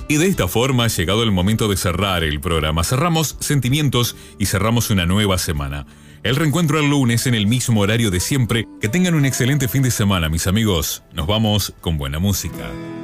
Y de esta forma ha llegado el momento de cerrar el programa. Cerramos sentimientos y cerramos una nueva semana. El reencuentro el lunes en el mismo horario de siempre. Que tengan un excelente fin de semana, mis amigos. Nos vamos con buena música.